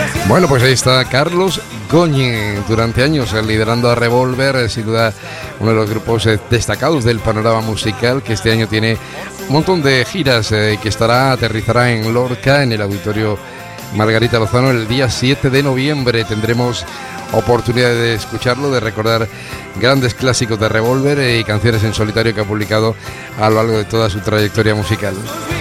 Bueno, pues ahí está Carlos Goñi, durante años liderando a Revolver, sin duda uno de los grupos destacados del panorama musical, que este año tiene un montón de giras, que aterrizará en Lorca, en el Auditorio Margarita Lozano, el día 7 de noviembre. Tendremos oportunidad de escucharlo, de recordar grandes clásicos de Revolver y canciones en solitario que ha publicado a lo largo de toda su trayectoria musical.